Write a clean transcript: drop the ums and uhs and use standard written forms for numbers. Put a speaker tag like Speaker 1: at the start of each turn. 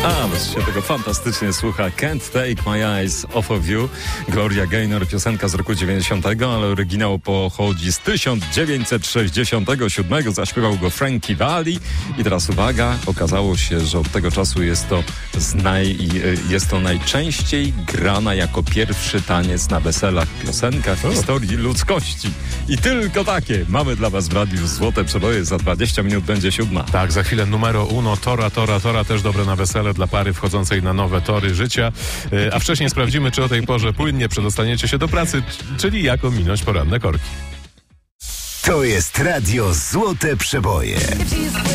Speaker 1: Ależ się tego fantastycznie słucha. Can't Take My Eyes Off of You. Gloria Gaynor, piosenka z roku 90, ale oryginał pochodzi z 1967. Zaśpiewał go Frankie Valli. I teraz uwaga, okazało się, że od tego czasu jest to najczęściej grana jako pierwszy taniec na weselach piosenka w historii ludzkości. I tylko takie mamy dla was w radiu Złote Przeboje. Za 20 minut będzie 7.
Speaker 2: Tak, za chwilę numero uno, Tora, też dobre na wesele dla pary wchodzącej na nowe tory życia. A wcześniej sprawdzimy, czy o tej porze płynnie przedostaniecie się do pracy, czyli jak ominąć poranne korki.
Speaker 3: To jest radio Złote Przeboje.